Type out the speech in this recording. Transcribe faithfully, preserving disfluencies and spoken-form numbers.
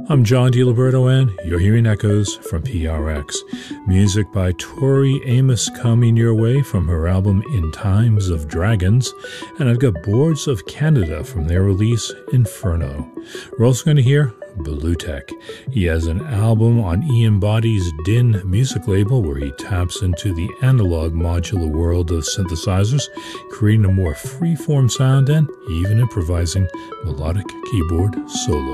I'm John DiLiberto, and you're hearing Echoes from P R X. Music by Tori Amos coming your way from her album In Times of Dragons, and I've got Boards of Canada from their release Inferno. We're also going to hear Bluetek. He has an album on Ian Body's Din music label where he taps into the analog modular world of synthesizers, creating a more free-form sound and even improvising melodic keyboard solos.